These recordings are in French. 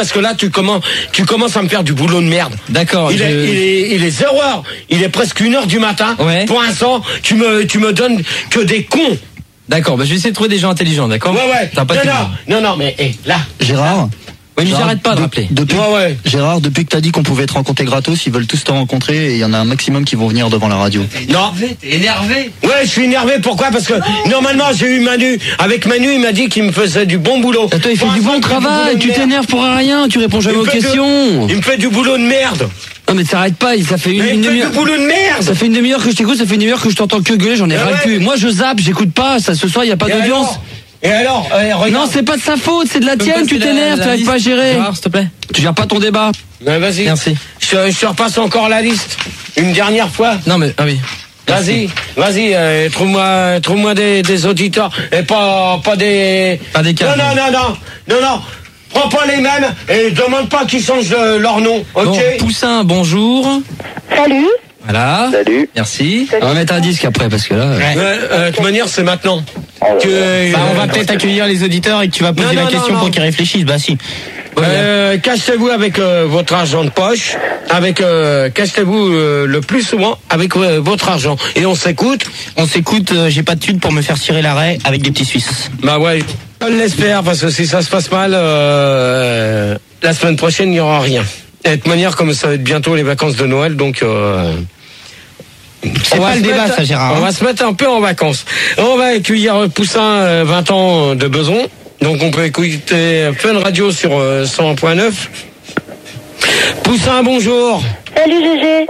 Parce que là, tu commences à me faire du boulot de merde. D'accord. Il est 0h. Il est presque 1h du matin. Ouais. Pour l'instant, tu me donnes que des cons. D'accord, je vais essayer de trouver des gens intelligents, d'accord? Ouais. Non, mais là. Gérard. Oui, mais j'arrête pas de rappeler. Gérard, depuis que t'as dit qu'on pouvait te rencontrer gratos, ils veulent tous te rencontrer et il y en a un maximum qui vont venir devant la radio. Non. T'es énervé. Ouais, je suis énervé. Pourquoi? Parce que normalement, j'ai eu Manu. Avec Manu, il m'a dit qu'il me faisait du bon boulot. Attends, il fait du bon travail. Tu t'énerves pour rien. Tu réponds jamais aux questions. Il me fait du boulot de merde. Non, mais t'arrêtes pas. Ça fait une demi-heure. Du boulot de merde. Ça fait une demi-heure que je t'écoute. Ça fait une demi-heure que je t'entends que gueuler. J'en ai ras le cul. Moi, je zappe. J'écoute pas. Ce soir, il y a pas d'audience. Et alors, regarde. Non, c'est pas de sa faute, c'est de la tienne, tu t'énerves, tu n'arrives pas à gérer. Gérard, s'il te plaît. Tu gères pas ton débat. Ouais, vas-y. Merci. Je te repasse encore la liste. Une dernière fois. Non, mais, ah oui. Vas-y, trouve-moi des auditeurs. Et pas des... Pas des cas. Non. Prends pas les mêmes et demande pas qu'ils changent leur nom, ok? Bon, Poussin, bonjour. Salut. Voilà. Salut. Merci. On va mettre un disque après, parce que là... De toute manière, c'est maintenant. On va peut-être accueillir les auditeurs et que tu vas poser la question pour qu'ils réfléchissent. Bah si. Cachez-vous avec votre argent de poche, cachez-vous le plus souvent avec votre argent. Et on s'écoute. J'ai pas de thunes pour me faire tirer l'arrêt avec des petits Suisses. Bah ouais, on l'espère parce que si ça se passe mal, la semaine prochaine il n'y aura rien. Et de toute manière, comme ça va être bientôt les vacances de Noël, donc c'est pas le débat, ça, Gérard. On va se mettre un peu en vacances. On va accueillir Poussin, 20 ans de Beson. Donc on peut écouter Fun Radio sur 101.9. Poussin, bonjour. Salut Gégé.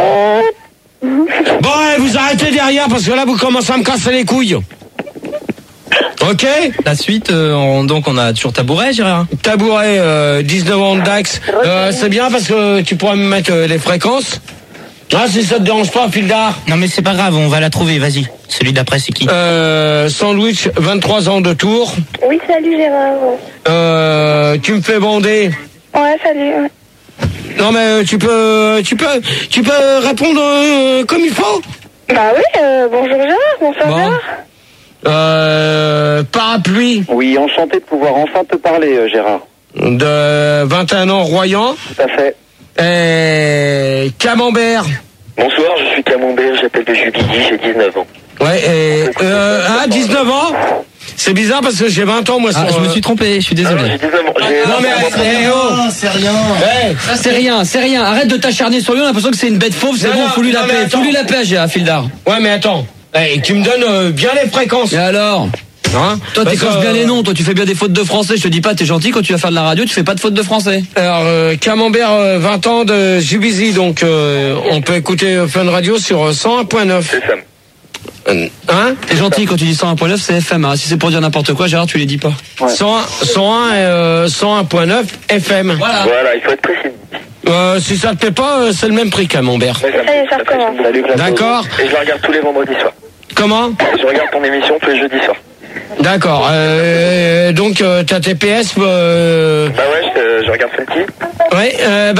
Bon, vous arrêtez derrière parce que là vous commencez à me casser les couilles. Ok. La suite, donc on a toujours Tabouret, Gérard. Tabouret, 19 ans de Dax. C'est bien parce que tu pourras me mettre les fréquences. Ah, si ça te dérange pas, Fildar. Non mais c'est pas grave, on va la trouver, vas-y. Celui d'après c'est qui? Sandwich, 23 ans de Tours. Oui, salut Gérard. Tu me fais bander. Ouais, salut. Non mais tu peux répondre comme il faut. Bah oui, bonjour Gérard, bonsoir Gérard. Parapluie. Oui, enchanté de pouvoir enfin te parler, Gérard. De 21 ans, Royan. Tout à fait. Et Camembert. Bonsoir, je suis Camembert, j'appelle de Jubilly, j'ai 19 ans. Ouais, 19 ans. C'est bizarre parce que j'ai 20 ans, moi. Je me suis trompé, je suis désolé. J'ai 19 ans. Non mais C'est rien. Arrête de t'acharner sur lui, on a l'impression que c'est une bête fauve, c'est bon, faut lui la paix, Gérard Fildar. Ouais, mais attends. Tu me donnes bien les fréquences. Et alors? Hein? Toi, t'écorches bien les noms, toi, tu fais bien des fautes de français. Je te dis pas, t'es gentil, quand tu vas faire de la radio, tu fais pas de fautes de français. Alors, Camembert, 20 ans de Jubizy, donc on peut écouter Fun Radio sur 101.9. C'est ça. Hein? T'es gentil, quand tu dis 101.9, c'est FM. Hein. Si c'est pour dire n'importe quoi, Gérard, tu les dis pas. Ouais. 101.9 FM. Voilà, il faut être précis. Si ça te plaît pas, c'est le même prix, Camembert. Ça recommence. Salut, Plateau. D'accord. Et je la regarde tous les vendredis soirs. Comment? Je regarde ton émission tous les jeudis soirs. D'accord. Donc, t'as tes PS. Bah ouais, je regarde Funky. Ouais,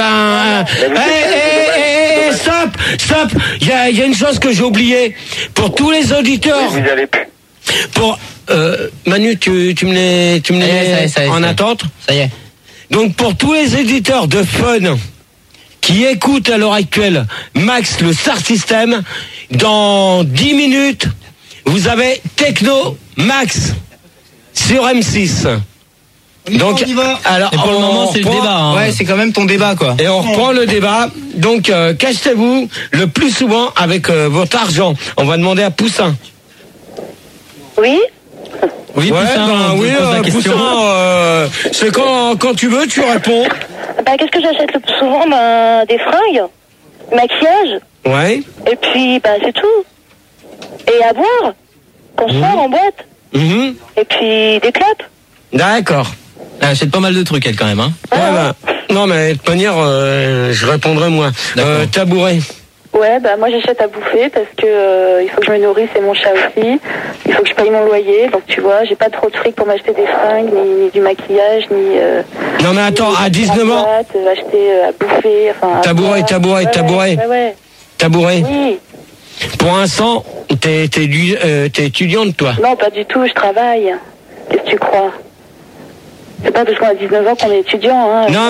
stop. Il y a une chose que j'ai oubliée. Pour tous les auditeurs. Oui, vous y allez plus. Pour Manu, tu me les Ça y est, en attente. Ça y est. Donc pour tous les éditeurs de Fun qui écoutent à l'heure actuelle Max le Star System, dans 10 minutes, vous avez Techno Max sur M6. Donc, alors, et pour le moment, c'est le débat. Hein. Ouais, c'est quand même ton débat, quoi. Et on reprend le débat. Donc, cachez-vous le plus souvent avec votre argent. On va demander à Poussin. Oui. Oui, ouais, Poussin, Poussin, c'est quand tu veux, tu réponds. Bah, qu'est-ce que j'achète le plus souvent? Bah, des fringues, maquillage. Ouais. Et puis, bah, c'est tout. Et à boire, qu'on sort en boîte. Et puis, des clopes. D'accord. Elle achète pas mal de trucs, elle, quand même, hein. Ouais, bah, non, mais de toute manière, je répondrai moi. Tabouret. Ouais, bah moi j'achète à bouffer parce que il faut que je me nourrisse et mon chat aussi. Il faut que je paye mon loyer, donc tu vois, j'ai pas trop de fric pour m'acheter des fringues, ni du maquillage, ni. Non mais attends, à 19 ans. Acheter à bouffer, enfin. Tabouret. Ouais. Tabouret. Oui. Pour l'instant, t'es étudiante, toi? Non, pas du tout, je travaille. Qu'est-ce que tu crois? C'est pas parce qu'on a 19 ans qu'on est étudiant, hein. Non,